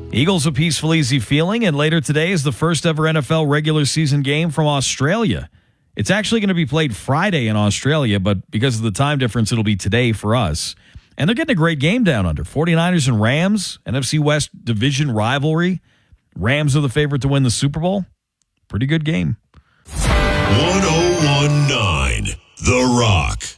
Eagles a peaceful, easy feeling, and later today is the first ever NFL regular season game from Australia. It's actually going to be played Friday in Australia, but because of the time difference, it'll be today for us. And they're getting a great game down under. 49ers and Rams, NFC West division rivalry. Rams are the favorite to win the Super Bowl. Pretty good game. 1019 The Rock.